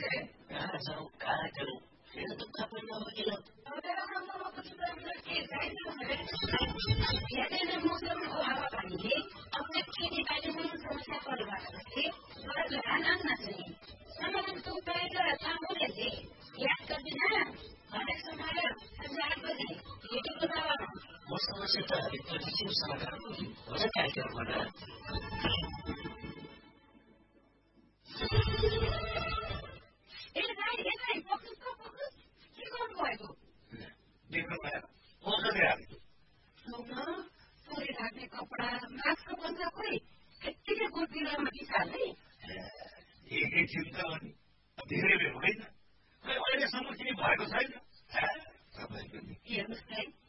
कहाँ जाउँ कहाँ गरौँ फेरि दुःख पनि नभइलो मौसमको हावापानीले अपने खेतीबालीमा समस्या परिवारहरूले धान चाहिँ समाधानको उपाय चामलहरूले याद गर्दिन हरेक समय 8 बजे भेटेको छ म समस्या त एकचोटि समाधान हो र कार्यक्रमबाट कपडा मास्क बन्छ खोइ यतिकै गोदबिरामा बिसाल्दै एकैछिन त अनि धेरै बेर होइन खै अहिलेसम्म केही भएको छैन हेर्नुहोस् है